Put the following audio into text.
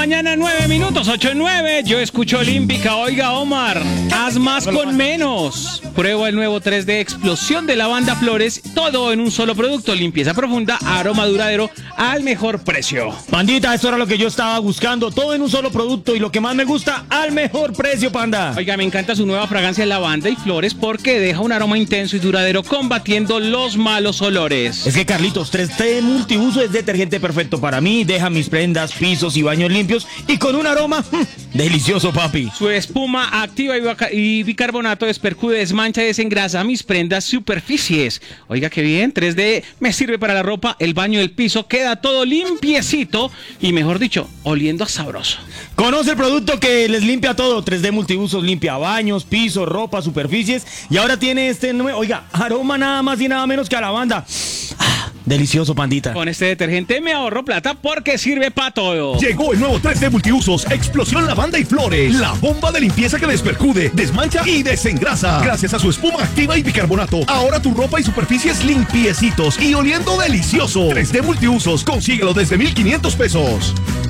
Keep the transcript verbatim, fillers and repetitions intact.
mañana, nueve minutos, ocho nueve. Yo escucho Olímpica. Oiga, Omar, haz más con menos. Prueba el nuevo tres D Explosión de Lavanda Flores. Todo en un solo producto. Limpieza profunda, aroma duradero al mejor precio. Pandita, eso era lo que yo estaba buscando. Todo en un solo producto y lo que más me gusta, al mejor precio, panda. Oiga, me encanta su nueva fragancia lavanda y flores porque deja un aroma intenso y duradero combatiendo los malos olores. Es que Carlitos, tres D multiuso es detergente perfecto para mí. Deja mis prendas, pisos y baños limpios y con un aroma mmm, delicioso, papi. Su espuma activa y, baca- y bicarbonato despercude, desmancha y desengrasa mis prendas, superficies. Oiga, qué bien, tres D me sirve para la ropa, el baño, el piso, queda todo limpiecito y, mejor dicho, oliendo a sabroso. Conoce el producto que les limpia todo. tres D multiusos limpia baños, pisos, ropa, superficies. Y ahora tiene este nuevo, oiga, aroma nada más y nada menos que a lavanda. Ah, delicioso, pandita. Con este detergente me ahorro plata porque sirve para todo. Llegó el nuevo tres D Multiusos, Explosión Lavanda y Flores. La bomba de limpieza que despercude, desmancha y desengrasa. Gracias a su espuma activa y bicarbonato, ahora tu ropa y superficies limpiecitos y oliendo delicioso. tres D Multiusos, consíguelo desde mil quinientos pesos.